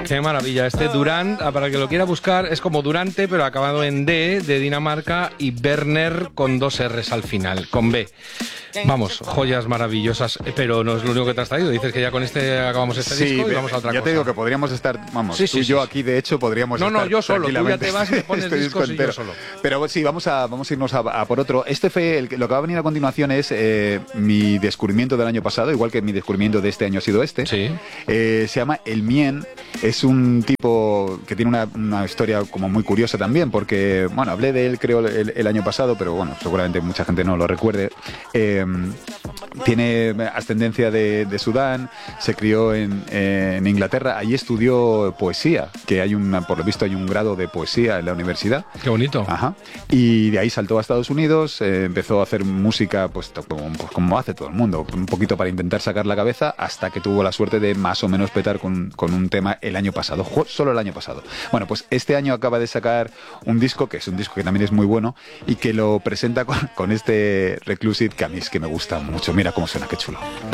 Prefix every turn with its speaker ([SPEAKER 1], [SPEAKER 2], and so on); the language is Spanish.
[SPEAKER 1] Qué maravilla. Este Durant, para el que lo quiera buscar, es como Durante, pero acabado en D, de Dinamarca, y Werner con 2 R's al final, con B. Vamos, joyas maravillosas, pero no es lo único que te has traído. Dices que ya con este acabamos este disco y vamos a otra cosa.
[SPEAKER 2] Ya te digo que podríamos estar, vamos, tú y yo aquí, de hecho, podríamos estar.
[SPEAKER 1] No, yo solo, tú ya te vas y me pones discos y yo solo.
[SPEAKER 2] Pero sí, vamos a irnos a por otro. Este fue, lo que va a venir a continuación es mi descubrimiento del año pasado, igual que mi descubrimiento de este año ha sido este.
[SPEAKER 1] Sí.
[SPEAKER 2] Se llama El Mien, es un tipo que tiene una historia como muy curiosa también, porque, bueno, hablé de él creo el año pasado, pero bueno, seguramente mucha gente no lo recuerde. Tiene ascendencia de Sudán, se crió en Inglaterra, allí estudió poesía, que por lo visto hay un grado de poesía en la universidad.
[SPEAKER 1] Qué bonito.
[SPEAKER 2] Ajá. Y de ahí saltó a Estados Unidos, empezó a hacer música pues como hace todo el mundo, un poquito para intentar sacar la cabeza, hasta que tuvo la suerte de más o menos petar con un tema el año pasado, solo el año pasado. Bueno, pues este año acaba de sacar un disco, que es un disco que también es muy bueno, y que lo presenta con este Reclusive, que a mí es que me gusta mucho. Mira cómo suena, qué chulo.